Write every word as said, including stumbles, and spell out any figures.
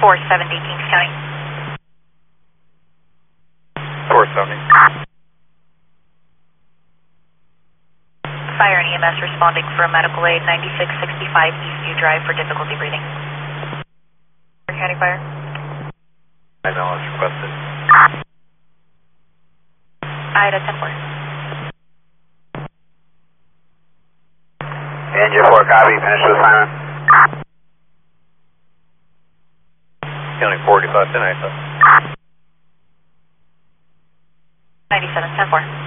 four seventy, Kings County. four seventy. Fire and E M S responding for a medical aid, ninety-six sixty-five Eastview Drive for difficulty breathing. County Fire. I know it's requested. Ida ten four. Engine four, copy, finish the assignment. County forty-five, ten eight. ninety-seven ten four.